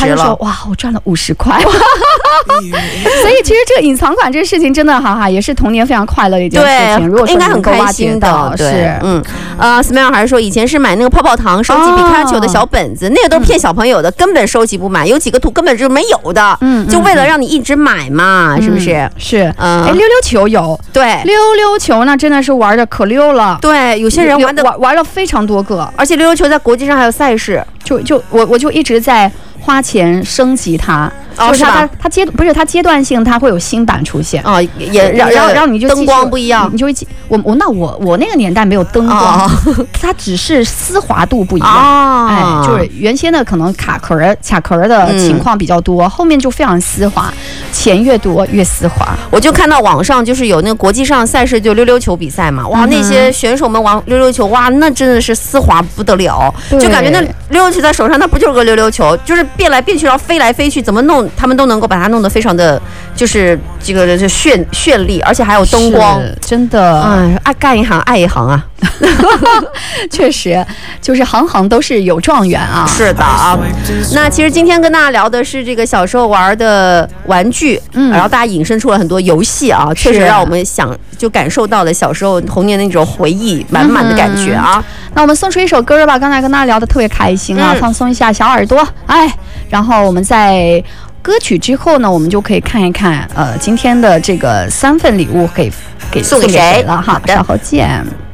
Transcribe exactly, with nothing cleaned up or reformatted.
的时候，哇，我赚了五十块。所以其实这个隐藏款这个事情真的哈哈，也是童年非常快乐的一件事情。如果说应该很开心的， 是嗯呃 ，Smile 还是说以前是买那个泡泡糖收集皮卡丘的小本子，哦、那个都是骗小朋友的，嗯、根本收集不满，有几个图根本就没有的，嗯，就为了让你一直买嘛，嗯、是不是？ 是，嗯，哎，溜溜球有， 对， 溜溜球呢真的是玩的可溜了， 对，有些人玩的玩玩了非常多个， 而且溜溜球在国际上还有赛事， 就就我我就一直在花钱升级它。 哦， 是它它阶不是它阶段性，它会有新版出现哦，也让让让你就灯光不一样， 你就会我我那我我那个年代没有灯光，哦、它只是丝滑度不一样，哦、哎，就是原先的可能卡壳卡壳的情况比较多，嗯、后面就非常丝滑，钱越多越丝滑。 我就看到网上就是有那个国际上赛事，就溜溜球比赛嘛，哇，嗯、那些选手们玩溜溜球，哇，那真的是丝滑不得了，就感觉那溜溜球在手上，它不就是个溜溜球，就是变来变去，然后飞来飞去，怎么弄？他们都能够把它弄得非常的，就是这个这绚绚丽，而且还有灯光， 真的， 哎，爱干一行爱一行啊， 确实，就是行行都是有状元啊。 是的啊，那其实今天跟大家聊的是这个小时候玩的玩具，嗯，然后大家引申出了很多游戏啊，确实让我们想就感受到了小时候童年的那种回忆满满的感觉啊。嗯、 那我们送出一首歌吧，刚才跟大家聊得特别开心啊，嗯、放松一下小耳朵，哎，然后我们在。歌曲之后呢，我们就可以看一看，呃，今天的这个三份礼物给给送给谁了哈，稍后见。